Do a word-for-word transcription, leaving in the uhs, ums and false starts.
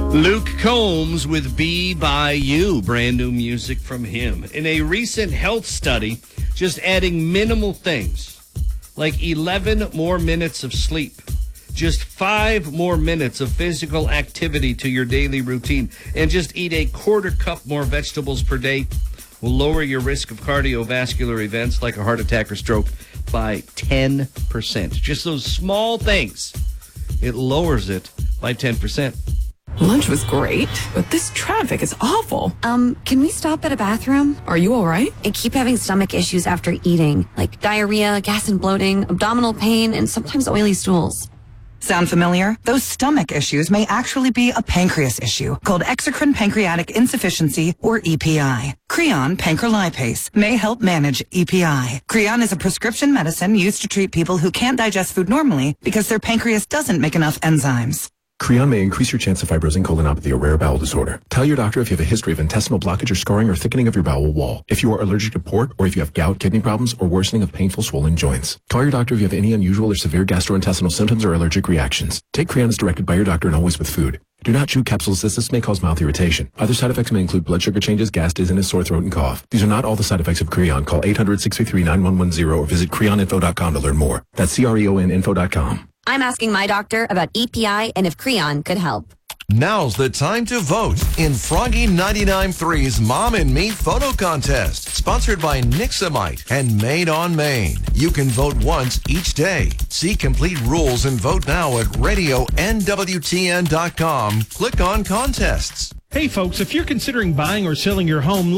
Luke Combs with Be By You, brand new music from him. In a recent health study, just adding minimal things like eleven more minutes of sleep, just five more minutes of physical activity to your daily routine, and just eat a quarter cup more vegetables per day will lower your risk of cardiovascular events like a heart attack or stroke by ten percent. Just those small things, it lowers it by ten percent. Lunch was great, but this traffic is awful. Um, can we stop at a bathroom? Are you all right? I keep having stomach issues after eating, like diarrhea, gas and bloating, abdominal pain, and sometimes oily stools. Sound familiar? Those stomach issues may actually be a pancreas issue called exocrine pancreatic insufficiency, or E P I. Creon pancrelipase may help manage E P I. Creon is a prescription medicine used to treat people who can't digest food normally because their pancreas doesn't make enough enzymes. Creon may increase your chance of fibrosing colonopathy or rare bowel disorder. Tell your doctor if you have a history of intestinal blockage or scarring or thickening of your bowel wall, if you are allergic to pork, or if you have gout, kidney problems, or worsening of painful swollen joints. Call your doctor if you have any unusual or severe gastrointestinal symptoms or allergic reactions. Take Creon as directed by your doctor and always with food. Do not chew capsules as this may cause mouth irritation. Other side effects may include blood sugar changes, gas, dizziness, sore throat, and cough. These are not all the side effects of Creon. Call eight hundred, six three three, nine one one zero or visit creon info dot com to learn more. That's C R E O N info dot com. I'm asking my doctor about E P I and if Creon could help. Now's the time to vote in Froggy ninety-nine point three's Mom and Me Photo Contest, sponsored by Nixamite and Made on Maine. You can vote once each day. See complete rules and vote now at radio N W T N dot com. Click on contests. Hey folks, if you're considering buying or selling your home,